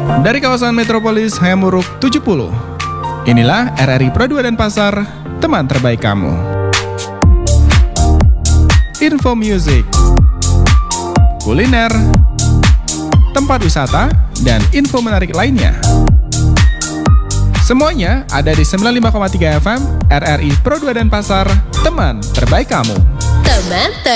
Dari kawasan metropolis Hayamuruk 70, inilah RRI Pro 2 Denpasar, teman terbaik kamu. Info music, kuliner, tempat wisata, dan info menarik lainnya. Semuanya ada di 95,3 FM RRI Pro 2 Denpasar, teman terbaik kamu. Teman